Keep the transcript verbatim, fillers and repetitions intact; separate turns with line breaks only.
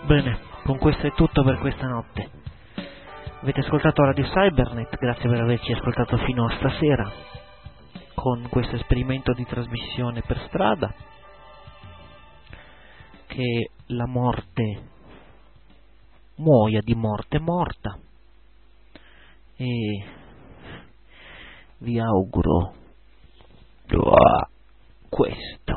Bene, con questo è tutto per questa notte. Avete ascoltato Radio Cybernet, grazie per averci ascoltato fino a stasera con questo esperimento di trasmissione per strada. Che la morte muoia di morte morta, e vi auguro questo.